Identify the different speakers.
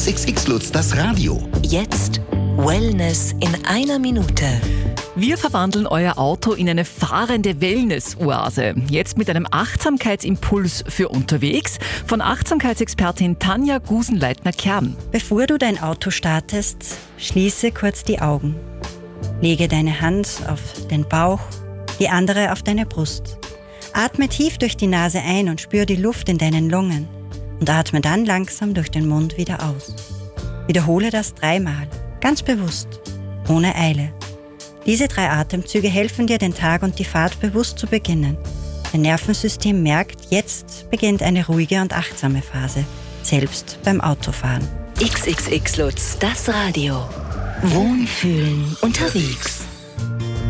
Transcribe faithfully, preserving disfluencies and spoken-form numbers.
Speaker 1: X X X Lutz, das Radio.
Speaker 2: Jetzt Wellness in einer Minute.
Speaker 3: Wir verwandeln euer Auto in eine fahrende Wellness-Oase. Jetzt mit einem Achtsamkeitsimpuls für unterwegs von Achtsamkeitsexpertin Tanja Gusenleitner-Kern.
Speaker 4: Bevor du dein Auto startest, schließe kurz die Augen. Lege deine Hand auf den Bauch, die andere auf deine Brust. Atme tief durch die Nase ein und spür die Luft in deinen Lungen. Und atme dann langsam durch den Mund wieder aus. Wiederhole das dreimal, ganz bewusst, ohne Eile. Diese drei Atemzüge helfen dir, den Tag und die Fahrt bewusst zu beginnen. Dein Nervensystem merkt, jetzt beginnt eine ruhige und achtsame Phase, selbst beim Autofahren.
Speaker 2: X X X Lutz, das Radio. Wohnfühlen unterwegs.